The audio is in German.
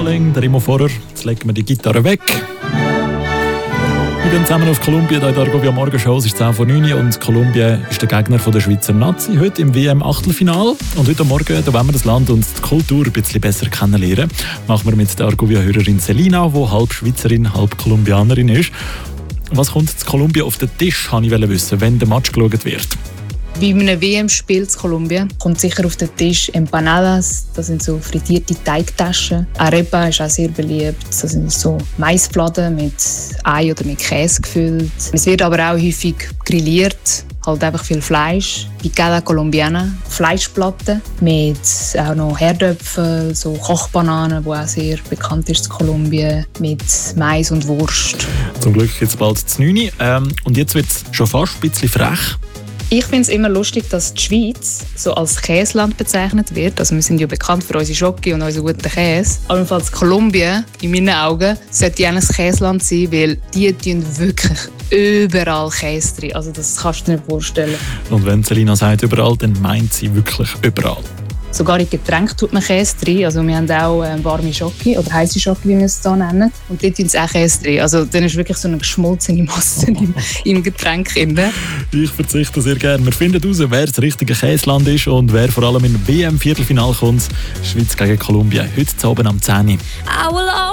Darling, der immer vorher. Jetzt legen wir die Gitarre weg. Wir gehen zusammen auf Kolumbien, hier in der Argovia Morgenshow. Es ist 10:09 und Kolumbien ist der Gegner von der Schweizer Nazi. Heute im WM-Achtelfinal. Und heute Morgen da wollen wir das Land und die Kultur ein bisschen besser kennenlernen. Machen wir mit der Argovia-Hörerin Selina, die halb Schweizerin, halb Kolumbianerin ist. Was kommt in Kolumbien auf den Tisch, wollte ich wissen, wenn der Match geschaut wird? Bei einem WM-Spiel in Kolumbien kommt sicher auf den Tisch Empanadas, das sind so frittierte Teigtaschen. Arepa ist auch sehr beliebt, das sind so Maisfladen mit Ei oder mit Käse gefüllt. Es wird aber auch häufig grilliert, halt einfach viel Fleisch. Picada Colombiana, Fleischplatten mit auch noch Herdöpfel, so Kochbananen, die auch sehr bekannt ist in Kolumbien, mit Mais und Wurst. Zum Glück jetzt bald zu 9. Und jetzt wird es schon fast ein bisschen frech. Ich finde es immer lustig, dass die Schweiz so als Käseland bezeichnet wird. Also wir sind ja bekannt für unsere Schoki und unseren guten Käse. Aber jedenfalls Kolumbien, in meinen Augen, sollte ja ein Käseland sein, weil die tun wirklich überall Käse drin. Also das kannst du dir nicht vorstellen. Und wenn Selina sagt überall, dann meint sie wirklich überall. Sogar in Getränken tut man Käse drin. Also wir haben auch warme Schoki oder heiße Schoki, wie wir es hier nennen. Und dort tun sie auch Käse drin. Also dann ist wirklich so eine geschmolzene Masse im Getränk drin. Ich verzichte sehr gerne. Wir finden heraus, wer das richtige Käseland ist und wer vor allem im WM-Viertelfinale kommt. Schweiz gegen Kolumbien. Heute Abend am 10 Uhr.